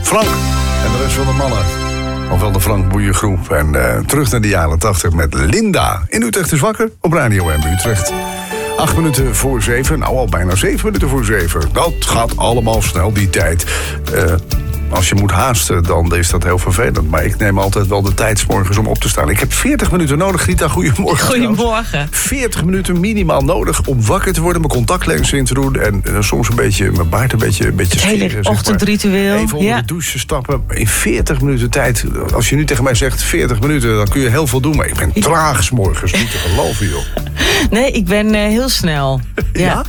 Frank en de rest van de mannen. Ofwel de Frank Boeiengroep. En terug naar de jaren 80 met Linda. In Utrecht is wakker op Radio M Utrecht. 8 minuten voor 7, nou al bijna 7 minuten voor 7. Dat gaat allemaal snel, die tijd. Als je moet haasten, dan is dat heel vervelend. Maar ik neem altijd wel de tijd 's morgens om op te staan. Ik heb 40 minuten nodig, Rita. Goedemorgen. Goedemorgen. 40 minuten minimaal nodig om wakker te worden. Mijn contactlens in te doen. En soms een beetje mijn baard een beetje het hele scheren, ochtendritueel. Even onder de douche stappen. In 40 minuten tijd. Als je nu tegen mij zegt 40 minuten, dan kun je heel veel doen. Maar ik ben traag 's morgens. Niet te geloven, joh. Nee, ik ben heel snel. Ja?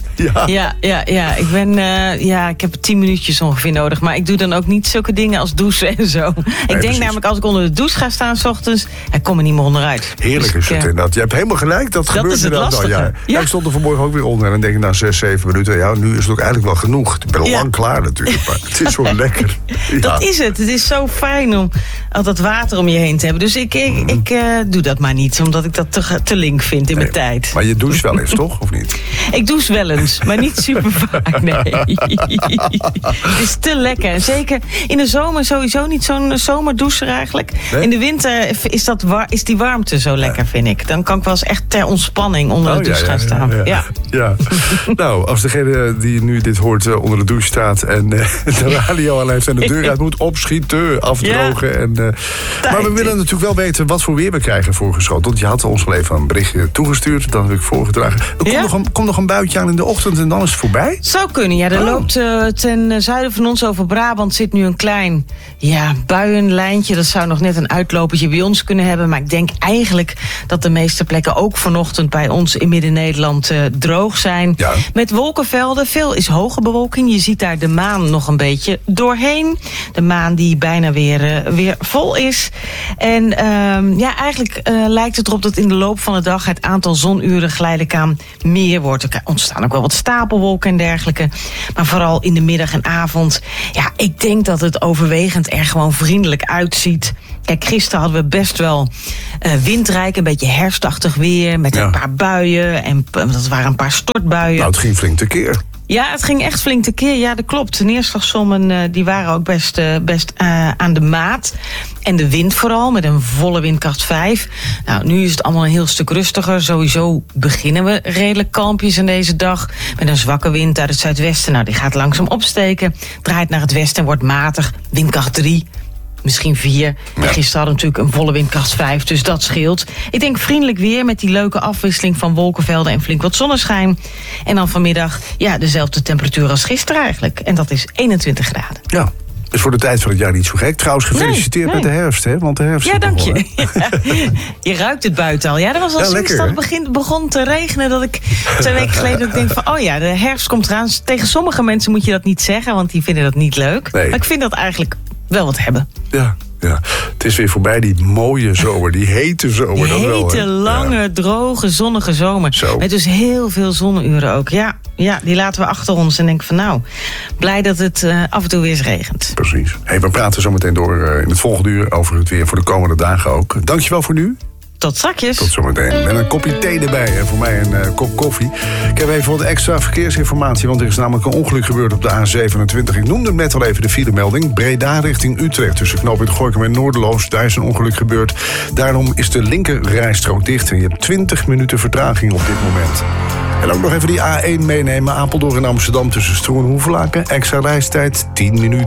Ja. Ik heb 10 minuutjes ongeveer nodig. Maar ik doe dan ook niet zulke dingen als douchen en zo. Ik denk namelijk, als ik onder de douche ga staan 's ochtends, ik kom er niet meer onderuit. Heerlijk is het inderdaad. Je hebt helemaal gelijk. Dat gebeurt is het inderdaad. lastige. Ja, ik stond er vanmorgen ook weer onder. En dan denk ik na 6, 7 minuten. Ja, nu is het ook eigenlijk wel genoeg. Ik ben al lang klaar natuurlijk. Maar het is zo lekker. Ja. Dat is het. Het is zo fijn om al dat water om je heen te hebben. Dus ik doe dat maar niet. Omdat ik dat te link vind in mijn tijd. Maar je doucht wel eens, toch? Of niet? Ik douche wel eens, maar niet super vaak, nee. Het is te lekker. En zeker in de zomer sowieso niet zo'n zomerdoucher eigenlijk. Nee? In de winter is die warmte zo lekker, vind ik. Dan kan ik wel eens echt ter ontspanning onder de douche gaan staan. Ja. Nou, als degene die nu dit hoort onder de douche staat en de radio al heeft en de deur uit moet, opschieten, afdrogen. Ja. Maar we willen natuurlijk wel weten wat voor weer we krijgen voorgeschoteld. Je had ons al even een berichtje toegestuurd, dat heb ik voorgedragen. Er komt nog een buitje aan in de ochtend en dan is het voorbij? Zou kunnen, ja. Er loopt ten zuiden van ons over Brabant zit nu een klein buienlijntje. Dat zou nog net een uitlopertje bij ons kunnen hebben. Maar ik denk eigenlijk dat de meeste plekken ook vanochtend bij ons in Midden-Nederland droog zijn. Ja. Met wolkenvelden. Veel is hoge bewolking. Je ziet daar de maan nog een beetje doorheen. De maan die bijna weer vol is. En eigenlijk lijkt het erop dat in de loop van de dag het aantal zonuren geleidelijk aan meer wordt. Er ontstaan ook wel wat stapelwolken en dergelijke. Maar vooral in de middag en avond. Ja, ik denk dat het overwegend er gewoon vriendelijk uitziet. Kijk, gisteren hadden we best wel windrijk, een beetje herfstachtig weer. Met een paar buien. En dat waren een paar stortbuien. Nou, het ging flink tekeer. Ja, het ging echt flink tekeer. Ja, dat klopt. De neerslagsommen die waren ook best aan de maat. En de wind vooral, met een volle windkracht 5. Nou, nu is het allemaal een heel stuk rustiger. Sowieso beginnen we redelijk kalmpjes aan deze dag. Met een zwakke wind uit het zuidwesten. Nou, die gaat langzaam opsteken. Draait naar het westen en wordt matig. Windkracht 3. Misschien 4. Ja. Gisteren hadden we natuurlijk een volle windkracht 5, dus dat scheelt. Ik denk vriendelijk weer met die leuke afwisseling van wolkenvelden en flink wat zonneschijn. En dan vanmiddag, dezelfde temperatuur als gisteren eigenlijk. En dat is 21 graden. Ja. Dus voor de tijd van het jaar niet zo gek. Trouwens, gefeliciteerd met de herfst, hè? Want de herfst. Ja, dank je. Je ruikt het buiten al. Ja, dat was al sinds dat het begon te regenen dat ik 2 weken geleden denk van, de herfst komt eraan. Tegen sommige mensen moet je dat niet zeggen, want die vinden dat niet leuk. Nee. Maar ik vind dat eigenlijk wel wat hebben. Ja. Het is weer voorbij, die mooie zomer, die hete zomer. Hete, lange, droge, zonnige zomer. Zo. Met dus heel veel zonnuren ook. Ja, die laten we achter ons en denk van blij dat het af en toe weer eens regent. Precies. We praten zo meteen door in het volgende uur over het weer voor de komende dagen ook. Dankjewel voor nu. Tot strakjes. Tot zometeen. Met een kopje thee erbij. En voor mij een kop koffie. Ik heb even wat extra verkeersinformatie. Want er is namelijk een ongeluk gebeurd op de A27. Ik noemde net al even de filemelding. Breda richting Utrecht. Tussen knooppunt Gorinchem en Noorderloos. Daar is een ongeluk gebeurd. Daarom is de linker rijstrook dicht. En je hebt 20 minuten vertraging op dit moment. En ook nog even die A1 meenemen. Apeldoorn en Amsterdam tussen Stroe en Hoevelaken. Extra reistijd 10 minuten.